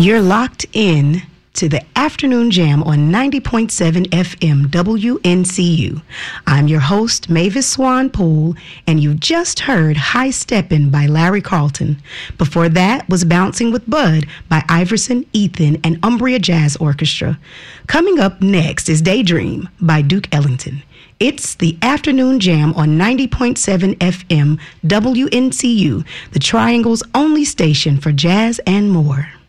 You're locked in to the Afternoon Jam on 90.7 FM WNCU. I'm your host, Mavis Swan Poole, and you just heard High Steppin' by Larry Carlton. Before that was Bouncing with Bud by Iverson, Ethan, and Umbria Jazz Orchestra. Coming up next is Daydream by Duke Ellington. It's the Afternoon Jam on 90.7 FM WNCU, the Triangle's only station for jazz and more.